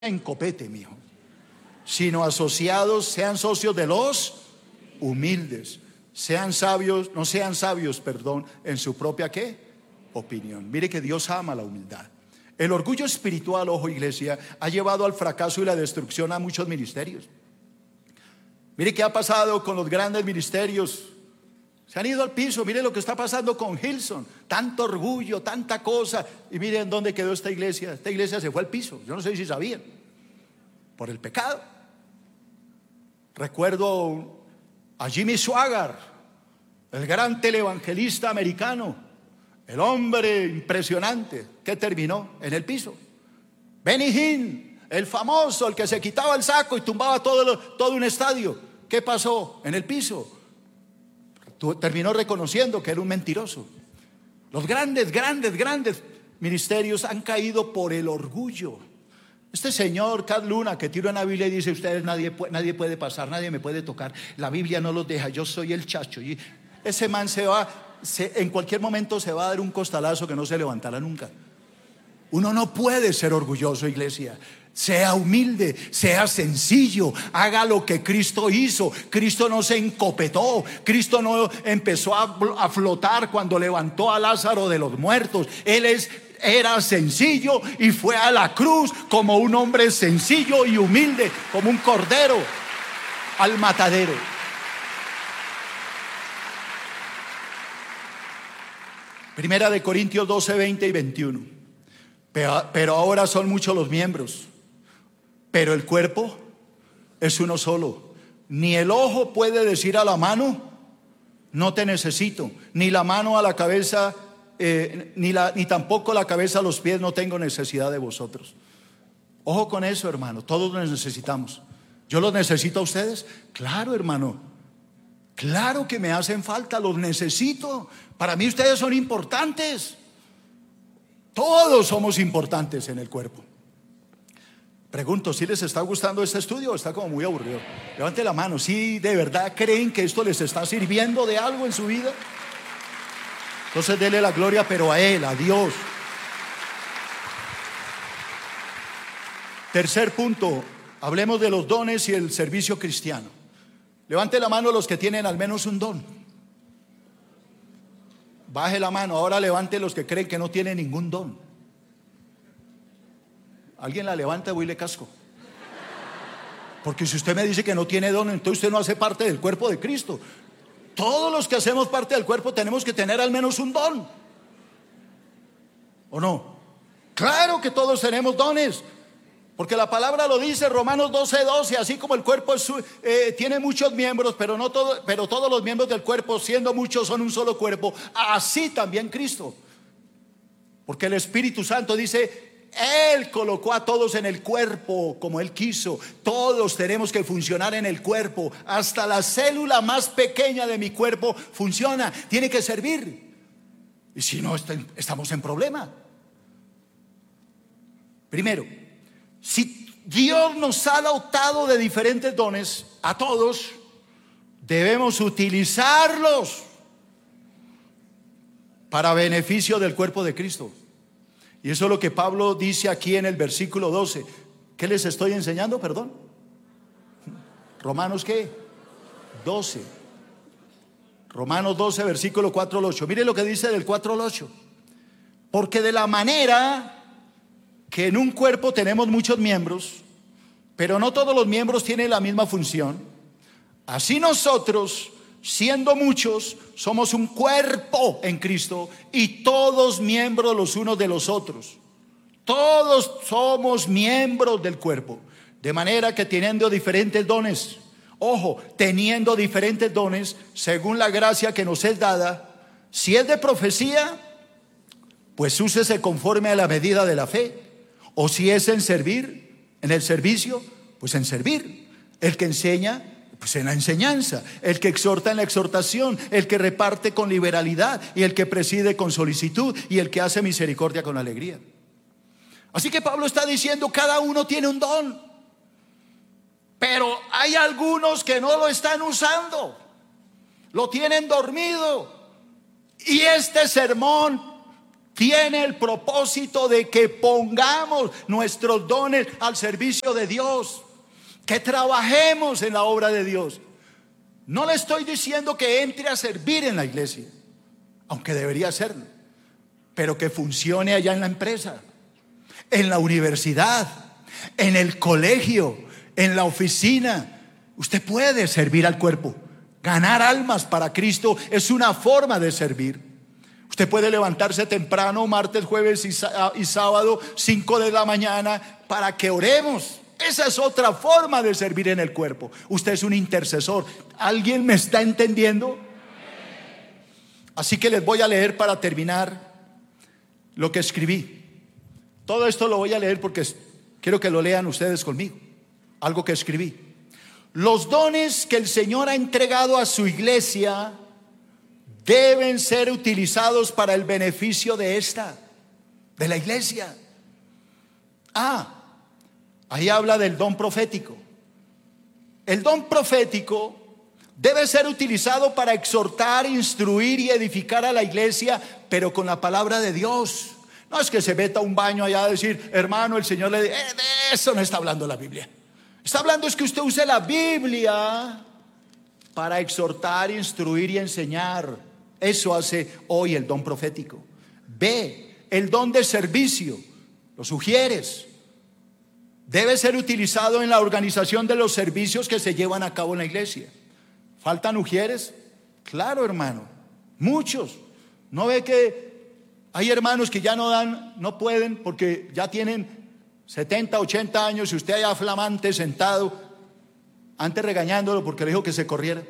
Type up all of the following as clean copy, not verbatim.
en copete, mijo, sino asociados, sean socios de los humildes. Sean sabios, no sean sabios, perdón, en su propia ¿qué? Opinión. Mire que Dios ama la humildad. El orgullo espiritual, ojo iglesia, ha llevado al fracaso y la destrucción a muchos ministerios. Mire qué ha pasado con los grandes ministerios. Se han ido al piso. Mire lo que está pasando con Hillsong. Tanto orgullo, tanta cosa. Y miren dónde quedó esta iglesia. Esta iglesia se fue al piso. Yo no sé si sabían. Por el pecado. Recuerdo a Jimmy Swaggart, el gran televangelista americano, el hombre impresionante que terminó en el piso. Benny Hinn, el famoso, el que se quitaba el saco y tumbaba todo un estadio. ¿Qué pasó? En el piso. Terminó reconociendo que era un mentiroso. Los grandes ministerios han caído por el orgullo. Este señor Cat Luna que tira una Biblia y dice: ustedes nadie puede pasar, nadie me puede tocar, la Biblia no los deja, yo soy el chacho. Y ese man en cualquier momento se va a dar un costalazo que no se levantará nunca. Uno no puede ser orgulloso, iglesia. Sea humilde, sea sencillo, haga lo que Cristo hizo. Cristo no se encopetó, Cristo no empezó a flotar cuando levantó a Lázaro de los muertos. Era sencillo y fue a la cruz como un hombre sencillo y humilde, como un cordero al matadero. Primera de Corintios 12, 20 y 21. Pero ahora son muchos los miembros, pero el cuerpo es uno solo. Ni el ojo puede decir a la mano: no te necesito, ni la mano a la cabeza, ni tampoco la cabeza a los pies: no tengo necesidad de vosotros. Ojo con eso, hermano. Todos nos necesitamos. ¿Yo los necesito a ustedes? Claro, hermano. Claro que me hacen falta, los necesito. Para mí ustedes son importantes. Todos somos importantes en el cuerpo. Pregunto, ¿si les está gustando este estudio o está como muy aburrido? Levante la mano. ¿Sí de verdad creen que esto les está sirviendo de algo en su vida? Entonces dele la gloria, pero a Él, a Dios. Tercer punto, hablemos de los dones y el servicio cristiano. Levante la mano los que tienen al menos un don. Baje la mano. Ahora levante los que creen que no tienen ningún don. Alguien la levanta, voy y le casco. Porque si usted me dice que no tiene don, entonces usted no hace parte del cuerpo de Cristo. Todos los que hacemos parte del cuerpo tenemos que tener al menos un don. ¿O no? Claro que todos tenemos dones, porque la palabra lo dice, Romanos 12, 12. Así como el cuerpo tiene muchos miembros, pero todos los miembros del cuerpo, siendo muchos, son un solo cuerpo. Así también Cristo. Porque el Espíritu Santo dice: Él colocó a todos en el cuerpo como Él quiso. Todos tenemos que funcionar en el cuerpo. Hasta la célula más pequeña de mi cuerpo funciona, tiene que servir. Y si no, estamos en problema. Primero, si Dios nos ha dotado de diferentes dones a todos, debemos utilizarlos para beneficio del cuerpo de Cristo. Y eso es lo que Pablo dice aquí en el versículo 12. ¿Qué les estoy enseñando? Perdón. Romanos ¿qué? 12. Romanos 12, versículo 4 al 8. Mire lo que dice del 4 al 8. Porque de la manera que en un cuerpo tenemos muchos miembros, pero no todos los miembros tienen la misma función, así nosotros, siendo muchos, somos un cuerpo en Cristo y todos miembros los unos de los otros. Todos somos miembros del cuerpo, de manera que teniendo diferentes dones, ojo, teniendo diferentes dones según la gracia que nos es dada, si es de profecía, pues úsese conforme a la medida de la fe. O si es en servir, en el servicio, pues en servir. El que enseña, pues en la enseñanza. El que exhorta, en la exhortación. El que reparte con liberalidad. Y el que preside con solicitud. Y el que hace misericordia con alegría. Así que Pablo está diciendo: cada uno tiene un don, pero hay algunos que no lo están usando, lo tienen dormido. Y este sermón tiene el propósito de que pongamos nuestros dones al servicio de Dios, que trabajemos en la obra de Dios. No le estoy diciendo que entre a servir en la iglesia, aunque debería hacerlo, pero que funcione allá en la empresa, en la universidad, en el colegio, en la oficina. Usted puede servir al cuerpo. Ganar almas para Cristo es una forma de servir. Usted puede levantarse temprano, martes, jueves y sábado, 5 de la mañana, para que oremos. Esa es otra forma de servir en el cuerpo. Usted es un intercesor. ¿Alguien me está entendiendo? Así que les voy a leer para terminar lo que escribí. Todo esto lo voy a leer porque quiero que lo lean ustedes conmigo. Algo que escribí. Los dones que el Señor ha entregado a su iglesia deben ser utilizados para el beneficio de la iglesia. Ahí habla del don profético. El don profético debe ser utilizado para exhortar, instruir y edificar a la iglesia, pero con la palabra de Dios. No es que se meta a un baño allá a decir, hermano, el Señor le dice, de eso no está hablando la Biblia. Está hablando es que usted use la Biblia para exhortar, instruir y enseñar. Eso hace hoy el don profético. B, el don de servicio, los ujieres, debe ser utilizado en la organización de los servicios que se llevan a cabo en la iglesia. ¿Faltan ujieres? Claro, hermano, muchos. ¿No ve que hay hermanos que ya no pueden porque ya tienen 70, 80 años y usted allá flamante sentado, antes regañándolo porque le dijo que se corriera?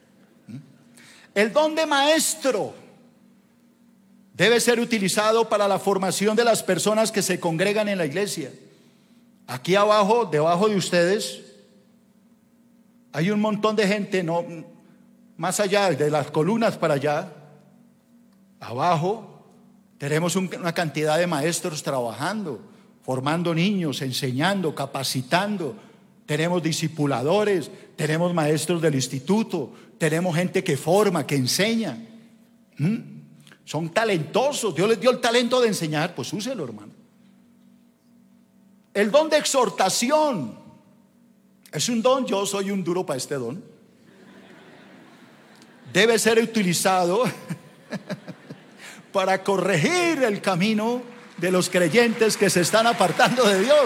El don de maestro debe ser utilizado para la formación de las personas que se congregan en la iglesia. Aquí abajo, debajo de ustedes, hay un montón de gente, no, más allá de las columnas para allá, abajo tenemos una cantidad de maestros trabajando, formando niños, enseñando, capacitando. Tenemos discipuladores, tenemos maestros del instituto, tenemos gente que forma, que enseña. Son talentosos. Dios les dio el talento de enseñar, pues úselo, hermano. El don de exhortación es un don. Yo soy un duro para este don. Debe ser utilizado para corregir el camino de los creyentes que se están apartando de Dios.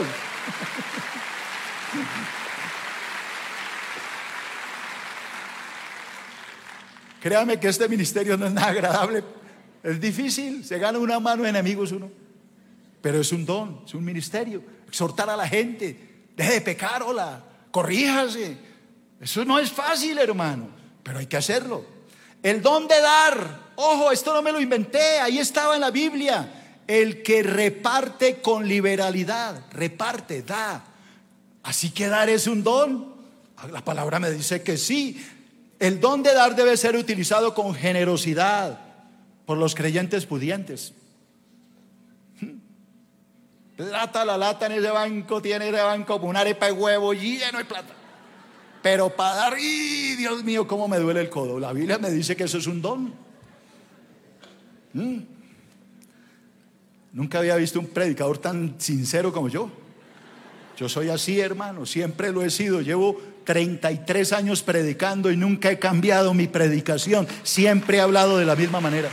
Créame que este ministerio no es nada agradable. Es difícil, se gana una mano de enemigos uno. Pero es un don, es un ministerio. Exhortar a la gente, deje de pecar, hola, corríjase. Eso no es fácil, hermano, pero hay que hacerlo. El don de dar, ojo, esto no me lo inventé, ahí estaba en la Biblia. El que reparte con liberalidad, reparte, da. Así que dar es un don. La palabra me dice que sí. El don de dar debe ser utilizado con generosidad por los creyentes pudientes. La lata en ese banco, tiene ese banco como una arepa de huevo lleno de plata. Pero para dar, Dios mío, cómo me duele el codo. La Biblia me dice que eso es un don. Nunca había visto un predicador tan sincero como yo. Yo soy así, hermano, siempre lo he sido. Llevo 33 años predicando y nunca he cambiado mi predicación. Siempre he hablado de la misma manera.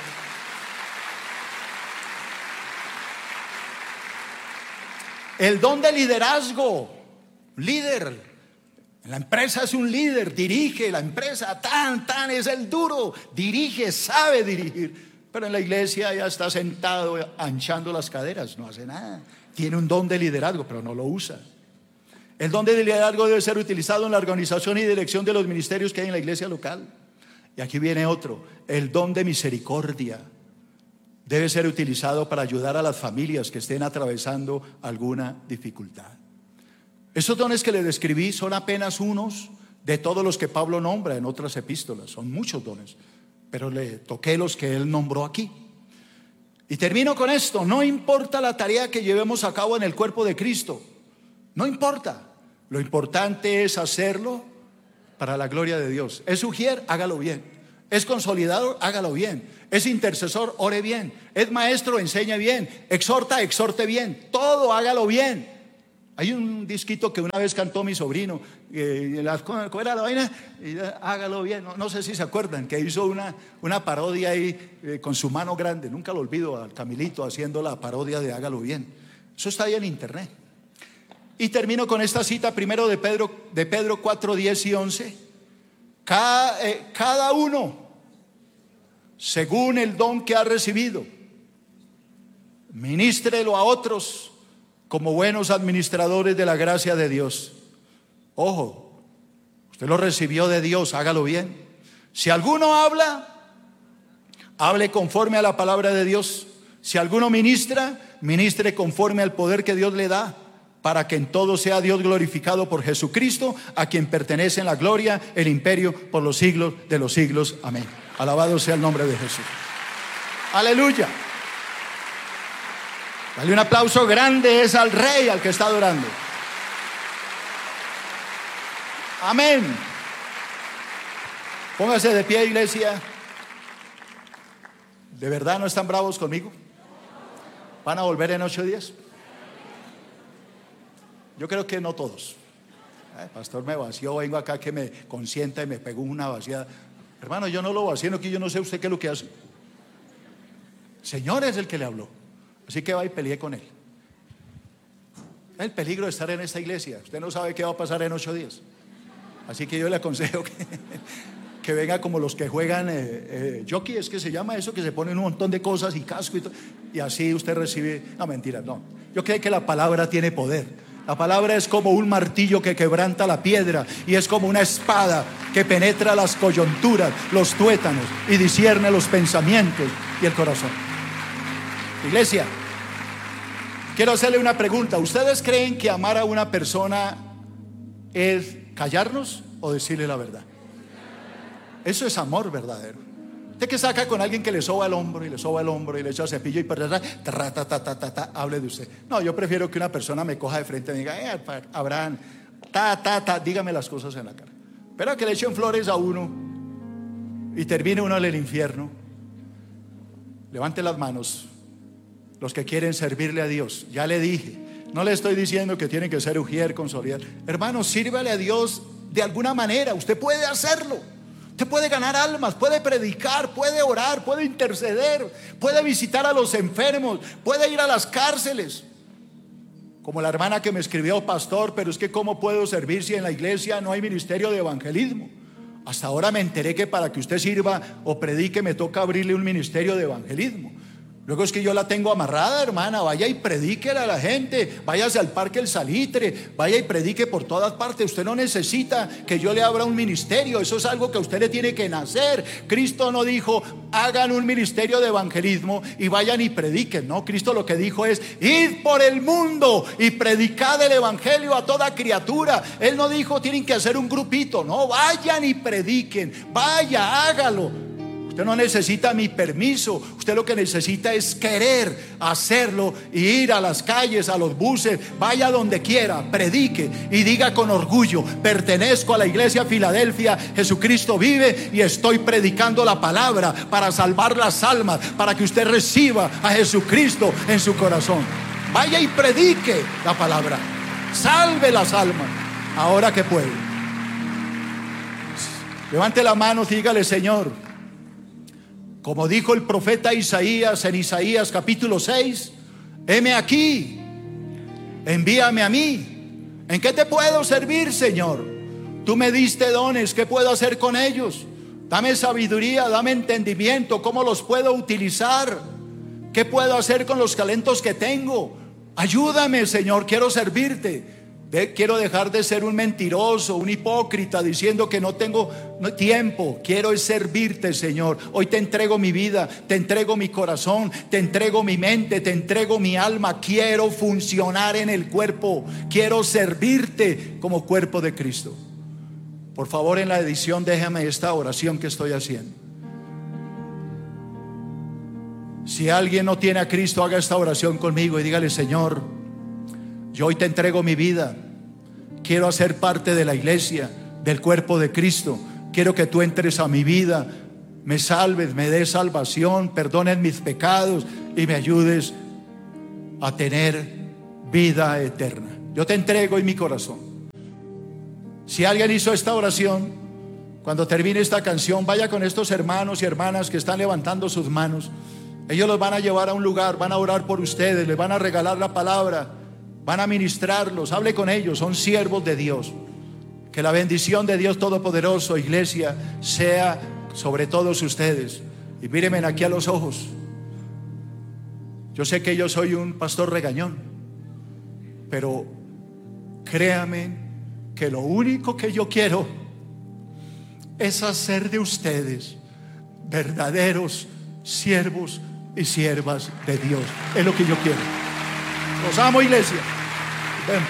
El don de liderazgo. Líder. En la empresa es un líder, dirige la empresa, es el duro, dirige, sabe dirigir. Pero en la iglesia ya está sentado anchando las caderas, no hace nada. Tiene un don de liderazgo, pero no lo usa. El don de liderazgo debe ser utilizado en la organización y dirección de los ministerios que hay en la iglesia local. Y aquí viene otro, el don de misericordia. Debe ser utilizado para ayudar a las familias que estén atravesando alguna dificultad. Esos dones que le describí son apenas unos de todos los que Pablo nombra en otras epístolas. Son muchos dones, pero le toqué los que él nombró aquí. Y termino con esto. No importa la tarea que llevemos a cabo en el cuerpo de Cristo, no importa. Lo importante es hacerlo para la gloria de Dios. Es ujier, hágalo bien. Es consolidador, hágalo bien. Es intercesor, ore bien. Es maestro, enseñe bien. Exhorta, exhorte bien. Todo hágalo bien. Hay un disquito que una vez cantó mi sobrino, ¿cómo era la vaina? Hágalo bien. No sé si se acuerdan, que hizo una parodia ahí con su mano grande. Nunca lo olvido, al Camilito haciendo la parodia de hágalo bien. Eso está ahí en internet. Y termino con esta cita primero de Pedro 4, 10 y 11. Cada uno, según el don que ha recibido, ministrelo a otros como buenos administradores de la gracia de Dios. Ojo, usted lo recibió de Dios, hágalo bien. Si alguno habla, hable conforme a la palabra de Dios. Si alguno ministra, ministre conforme al poder que Dios le da, para que en todo sea Dios glorificado por Jesucristo, a quien pertenecen la gloria, el imperio por los siglos de los siglos. Amén. Alabado sea el nombre de Jesús. Aleluya. Dale un aplauso grande es al Rey, al que está adorando. Amén. Póngase de pie, iglesia. ¿De verdad no están bravos conmigo? ¿Van a volver en 8 días? Yo creo que no todos. El pastor me vació, vengo acá que me consienta y me pegó una vaciada. Hermano, yo no lo vacío, aquí yo no sé usted qué es lo que hace. Señor es el que le habló. Así que va y peleé con él. Es el peligro de estar en esta iglesia. Usted no sabe qué va a pasar en 8 días. Así que yo le aconsejo que venga como los que juegan jockey, es que se llama eso, que se ponen un montón de cosas y casco y todo, y así usted recibe. No, mentira, no. Yo creo que la palabra tiene poder. La palabra es como un martillo que quebranta la piedra, y es como una espada que penetra las coyunturas, los tuétanos, y discierne los pensamientos y el corazón. Iglesia, quiero hacerle una pregunta. ¿Ustedes creen que amar a una persona es callarnos o decirle la verdad? Eso es amor verdadero. Usted que saca con alguien que le soba el hombro y le soba el hombro y le echa cepillo y hable de usted. No, yo prefiero que una persona me coja de frente y me diga, Abraham, dígame las cosas en la cara. Pero que le echen flores a uno y termine uno en el infierno. Levante las manos los que quieren servirle a Dios. Ya le dije, no le estoy diciendo que tienen que ser ujier, consolidar. Hermano, sírvale a Dios de alguna manera. Usted puede hacerlo. Usted puede ganar almas, puede predicar, puede orar, puede interceder, puede visitar a los enfermos, puede ir a las cárceles. Como la hermana que me escribió, pastor, pero es que ¿cómo puedo servir si en la iglesia no hay ministerio de evangelismo? Hasta ahora me enteré que para que usted sirva o predique me toca abrirle un ministerio de evangelismo. Luego es que yo la tengo amarrada, hermana. Vaya y predíquele a la gente. Váyase al Parque El Salitre, vaya y predique por todas partes. Usted no necesita que yo le abra un ministerio. Eso es algo que a usted le tiene que nacer. Cristo no dijo hagan un ministerio de evangelismo y vayan y prediquen. No, Cristo lo que dijo es id por el mundo y predicad el evangelio a toda criatura. Él no dijo tienen que hacer un grupito. No, vayan y prediquen. Vaya, hágalo. Usted no necesita mi permiso. Usted lo que necesita es querer hacerlo y ir a las calles, a los buses, vaya donde quiera, predique y diga con orgullo: pertenezco a la iglesia Filadelfia, Jesucristo vive y estoy predicando la palabra para salvar las almas, para que usted reciba a Jesucristo en su corazón. Vaya y predique la palabra, salve las almas ahora que puede. Levante la mano y dígale: Señor, como dijo el profeta Isaías en Isaías capítulo 6, heme aquí, envíame a mí. ¿En qué te puedo servir, Señor? Tú me diste dones, ¿qué puedo hacer con ellos? Dame sabiduría, dame entendimiento, ¿cómo los puedo utilizar? ¿Qué puedo hacer con los talentos que tengo? Ayúdame, Señor, quiero servirte. Quiero dejar de ser un mentiroso, un hipócrita, diciendo que no tengo tiempo. Quiero servirte, Señor. Hoy te entrego mi vida, te entrego mi corazón, te entrego mi mente, te entrego mi alma. Quiero funcionar en el cuerpo. Quiero servirte como cuerpo de Cristo. Por favor, en la edición déjame esta oración que estoy haciendo. Si alguien no tiene a Cristo, haga esta oración conmigo y dígale: Señor, yo hoy te entrego mi vida. Quiero hacer parte de la iglesia, del cuerpo de Cristo. Quiero que tú entres a mi vida me salves, me des salvación, perdones mis pecados y me ayudes a tener vida eterna. Yo te entrego en mi corazón. Si alguien hizo esta oración, cuando termine esta canción, vaya con estos hermanos y hermanas que están levantando sus manos. Ellos los van a llevar a un lugar, van a orar por ustedes, les van a regalar la palabra, van a ministrarlos. Hable con ellos, son siervos de Dios. Que la bendición de Dios Todopoderoso, iglesia, sea sobre todos ustedes. Y mírenme aquí a los ojos. Yo sé que yo soy un pastor regañón, pero créame que lo único que yo quiero es hacer de ustedes verdaderos siervos y siervas de Dios. Es lo que yo quiero. Los amo, iglesia. Nos vemos.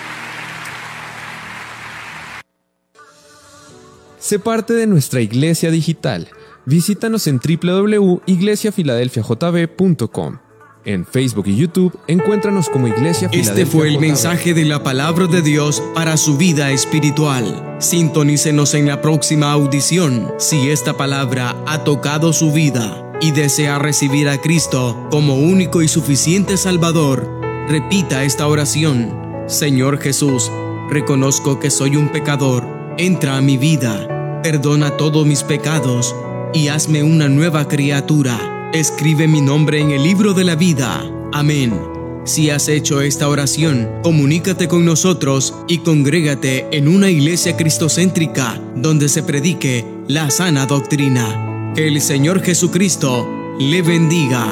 Sé parte de nuestra iglesia digital. Visítanos en www.iglesiafiladelfiajb.com. En Facebook y YouTube, encuéntranos como Iglesia Filadelfia. Este fue el JB. mensaje de la palabra de Dios para su vida espiritual. Sintonícenos en la próxima audición. Si esta palabra ha tocado su vida y desea recibir a Cristo como único y suficiente Salvador, repita esta oración. Señor Jesús, reconozco que soy un pecador. Entra a mi vida, perdona todos mis pecados y hazme una nueva criatura. Escribe mi nombre en el libro de la vida. Amén. Si has hecho esta oración, comunícate con nosotros y congrégate en una iglesia cristocéntrica donde se predique la sana doctrina. Que el Señor Jesucristo le bendiga.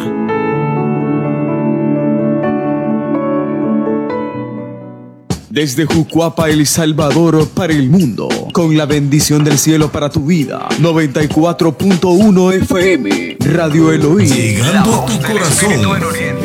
Desde Jucuapa, El Salvador, para el mundo, con la bendición del cielo para tu vida. 94.1 FM, Radio Elohim. Llegando a tu corazón.